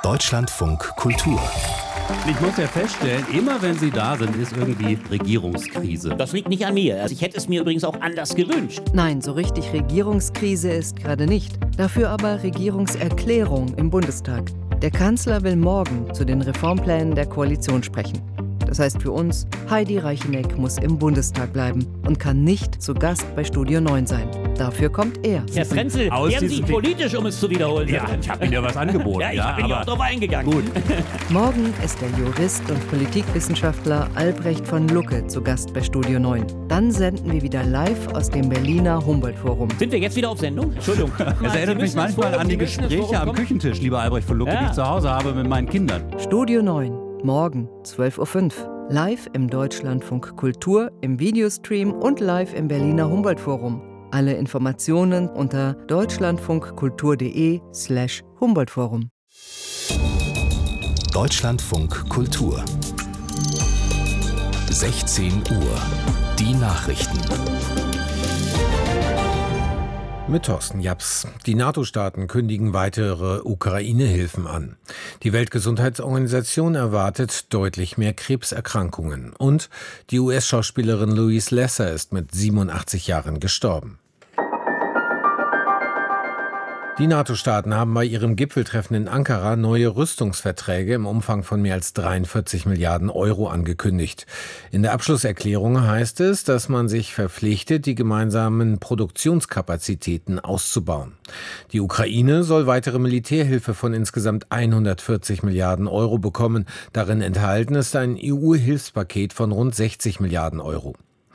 Deutschlandfunk Kultur. Ich muss ja feststellen, immer wenn Sie da sind, ist irgendwie Regierungskrise. Das liegt nicht an mir. Ich hätte es mir übrigens auch anders gewünscht. Nein, so richtig Regierungskrise ist gerade nicht. Dafür aber Regierungserklärung im Bundestag. Der Kanzler will morgen zu den Reformplänen der Koalition sprechen. Das heißt für uns, Heidi Reicheneck muss im Bundestag bleiben und kann nicht zu Gast bei Studio 9 sein. Dafür kommt er. Herr Frenzel, werden Sie politisch, um es zu wiederholen? Ja, ich habe Ihnen ja was angeboten. Ja, ich bin ja auch drauf eingegangen. Gut. Morgen ist der Jurist und Politikwissenschaftler Albrecht von Lucke zu Gast bei Studio 9. Dann senden wir wieder live aus dem Berliner Humboldt-Forum. Sind wir jetzt wieder auf Sendung? Entschuldigung. Es erinnert mich manchmal an die Gespräche am Küchentisch, lieber Albrecht von Lucke, die ich zu Hause habe mit meinen Kindern. Studio 9, morgen 12.05 Uhr. Live im Deutschlandfunk Kultur, im Videostream und live im Berliner Humboldt-Forum. Alle Informationen unter deutschlandfunkkultur.de/Humboldt-Forum. Deutschlandfunk Kultur. 16 Uhr. Die Nachrichten. Mit Thorsten Japs. Die NATO-Staaten kündigen weitere Ukraine-Hilfen an. Die Weltgesundheitsorganisation erwartet deutlich mehr Krebserkrankungen. Und die US-Schauspielerin Louise Lesser ist mit 87 Jahren gestorben. Die NATO-Staaten haben bei ihrem Gipfeltreffen in Ankara neue Rüstungsverträge im Umfang von mehr als 43 Milliarden Euro angekündigt. In der Abschlusserklärung heißt es, dass man sich verpflichtet, die gemeinsamen Produktionskapazitäten auszubauen. Die Ukraine soll weitere Militärhilfe von insgesamt 140 Milliarden Euro bekommen. Darin enthalten ist ein EU-Hilfspaket von rund 60 Milliarden Euro.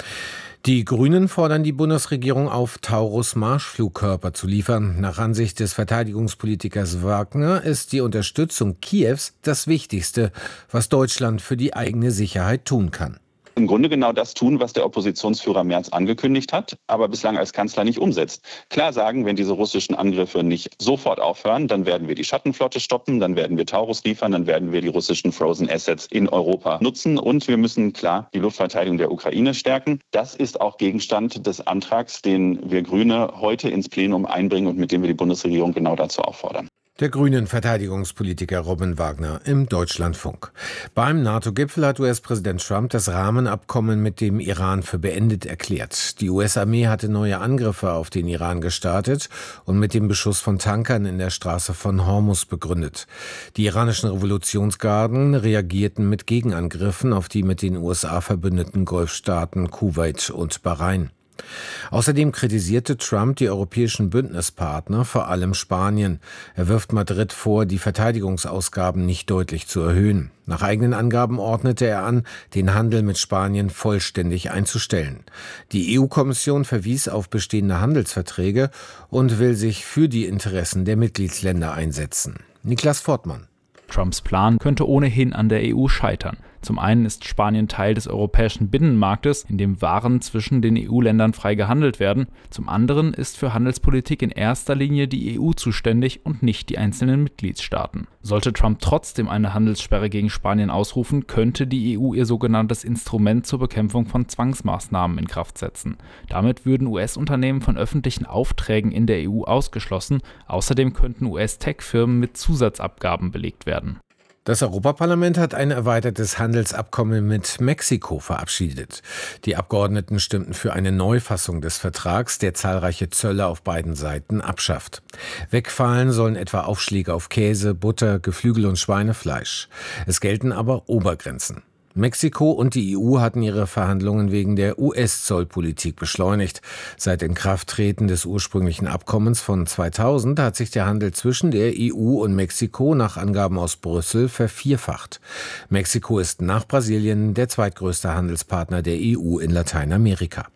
Die Grünen fordern die Bundesregierung auf, Taurus-Marschflugkörper zu liefern. Nach Ansicht des Verteidigungspolitikers Wagner ist die Unterstützung Kiews das Wichtigste, was Deutschland für die eigene Sicherheit tun kann. Im Grunde genau das tun, was der Oppositionsführer Merz angekündigt hat, aber bislang als Kanzler nicht umsetzt. Klar sagen, wenn diese russischen Angriffe nicht sofort aufhören, dann werden wir die Schattenflotte stoppen, dann werden wir Taurus liefern, dann werden wir die russischen Frozen Assets in Europa nutzen und wir müssen klar die Luftverteidigung der Ukraine stärken. Das ist auch Gegenstand des Antrags, den wir Grüne heute ins Plenum einbringen und mit dem wir die Bundesregierung genau dazu auffordern. Der grünen Verteidigungspolitiker Robin Wagner im Deutschlandfunk. Beim NATO-Gipfel hat US-Präsident Trump das Rahmenabkommen mit dem Iran für beendet erklärt. Die US-Armee hatte neue Angriffe auf den Iran gestartet und mit dem Beschuss von Tankern in der Straße von Hormuz begründet. Die iranischen Revolutionsgarden reagierten mit Gegenangriffen auf die mit den USA verbündeten Golfstaaten Kuwait und Bahrain. Außerdem kritisierte Trump die europäischen Bündnispartner, vor allem Spanien. Er wirft Madrid vor, die Verteidigungsausgaben nicht deutlich zu erhöhen. Nach eigenen Angaben ordnete er an, den Handel mit Spanien vollständig einzustellen. Die EU-Kommission verwies auf bestehende Handelsverträge und will sich für die Interessen der Mitgliedsländer einsetzen. Niklas Fortmann. Trumps Plan könnte ohnehin an der EU scheitern. Zum einen ist Spanien Teil des europäischen Binnenmarktes, in dem Waren zwischen den EU-Ländern frei gehandelt werden. Zum anderen ist für Handelspolitik in erster Linie die EU zuständig und nicht die einzelnen Mitgliedstaaten. Sollte Trump trotzdem eine Handelssperre gegen Spanien ausrufen, könnte die EU ihr sogenanntes Instrument zur Bekämpfung von Zwangsmaßnahmen in Kraft setzen. Damit würden US-Unternehmen von öffentlichen Aufträgen in der EU ausgeschlossen. Außerdem könnten US-Tech-Firmen mit Zusatzabgaben belegt werden. Das Europaparlament hat ein erweitertes Handelsabkommen mit Mexiko verabschiedet. Die Abgeordneten stimmten für eine Neufassung des Vertrags, der zahlreiche Zölle auf beiden Seiten abschafft. Wegfallen sollen etwa Aufschläge auf Käse, Butter, Geflügel und Schweinefleisch. Es gelten aber Obergrenzen. Mexiko und die EU hatten ihre Verhandlungen wegen der US-Zollpolitik beschleunigt. Seit Inkrafttreten des ursprünglichen Abkommens von 2000 hat sich der Handel zwischen der EU und Mexiko nach Angaben aus Brüssel vervierfacht. Mexiko ist nach Brasilien der zweitgrößte Handelspartner der EU in Lateinamerika.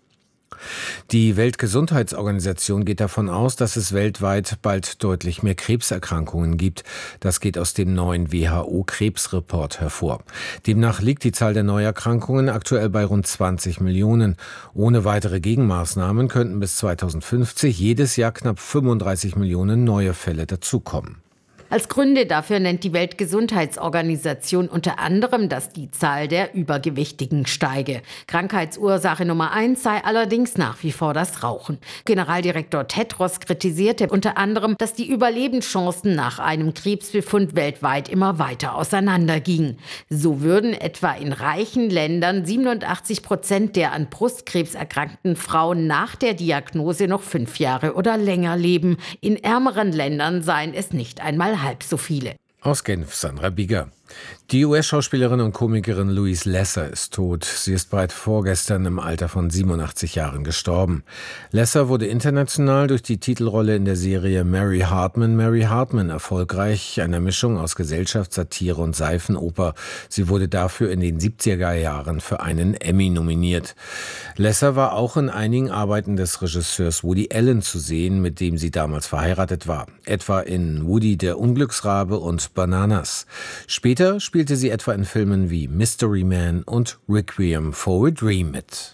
Die Weltgesundheitsorganisation geht davon aus, dass es weltweit bald deutlich mehr Krebserkrankungen gibt. Das geht aus dem neuen WHO-Krebsreport hervor. Demnach liegt die Zahl der Neuerkrankungen aktuell bei rund 20 Millionen. Ohne weitere Gegenmaßnahmen könnten bis 2050 jedes Jahr knapp 35 Millionen neue Fälle dazukommen. Als Gründe dafür nennt die Weltgesundheitsorganisation unter anderem, dass die Zahl der Übergewichtigen steige. Krankheitsursache Nummer 1 sei allerdings nach wie vor das Rauchen. Generaldirektor Tedros kritisierte unter anderem, dass die Überlebenschancen nach einem Krebsbefund weltweit immer weiter auseinandergingen. So würden etwa in reichen Ländern 87% der an Brustkrebs erkrankten Frauen nach der Diagnose noch 5 Jahre oder länger leben. In ärmeren Ländern seien es nicht einmal halb so viele. Aus Genf, Sandra Bieger. Die US-Schauspielerin und Komikerin Louise Lesser ist tot. Sie ist bereits vorgestern im Alter von 87 Jahren gestorben. Lesser wurde international durch die Titelrolle in der Serie Mary Hartman erfolgreich, einer Mischung aus Gesellschaftssatire und Seifenoper. Sie wurde dafür in den 70er Jahren für einen Emmy nominiert. Lesser war auch in einigen Arbeiten des Regisseurs Woody Allen zu sehen, mit dem sie damals verheiratet war. Etwa in Woody der Unglücksrabe und Bananas. Später spielte sie etwa in Filmen wie Mystery Man und Requiem for a Dream mit.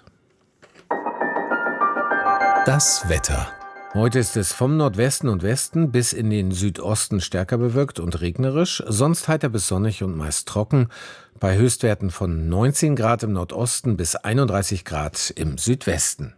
Das Wetter. Heute ist es vom Nordwesten und Westen bis in den Südosten stärker bewölkt und regnerisch, sonst heiter bis sonnig und meist trocken, bei Höchstwerten von 19 Grad im Nordosten bis 31 Grad im Südwesten.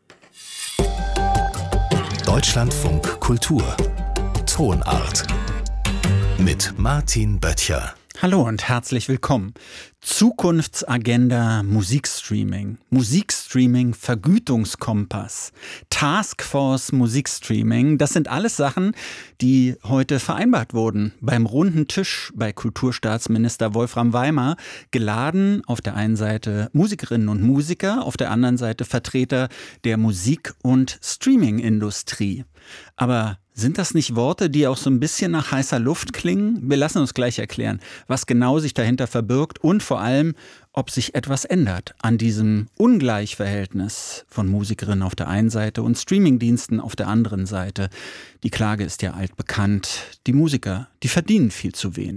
Deutschlandfunk Kultur. Tonart. Mit Martin Böttcher. Hallo und herzlich willkommen. Zukunftsagenda Musikstreaming, Musikstreaming Vergütungskompass, Taskforce Musikstreaming, das sind alles Sachen, die heute vereinbart wurden beim runden Tisch bei Kulturstaatsminister Wolfram Weimar, geladen auf der einen Seite Musikerinnen und Musiker, auf der anderen Seite Vertreter der Musik- und Streamingindustrie. Aber sind das nicht Worte, die auch so ein bisschen nach heißer Luft klingen? Wir lassen uns gleich erklären, was genau sich dahinter verbirgt und vor allem, ob sich etwas ändert an diesem Ungleichverhältnis von Musikerinnen auf der einen Seite und Streamingdiensten auf der anderen Seite. Die Klage ist ja altbekannt. Die Musiker, die verdienen viel zu wenig.